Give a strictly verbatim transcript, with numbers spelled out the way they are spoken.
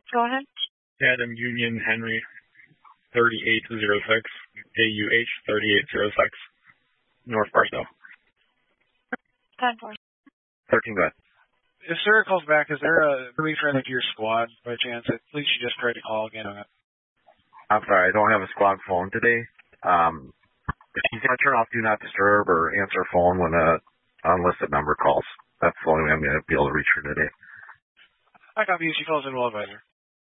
Go ahead. Adam Union Henry, thirty-eight oh six, A U H thirty-eight oh six, North Barstow. ten four. thirteen, go ahead. If Sarah calls back, is there a retraining to your squad by chance? At least you just tried to call again on it. I'm sorry, I don't have a squad phone today. Um, if he's going to turn off Do Not Disturb or answer a phone when a unlisted number calls, that's the only way I'm going to be able to reach her today. I copy you. She calls in well advisor.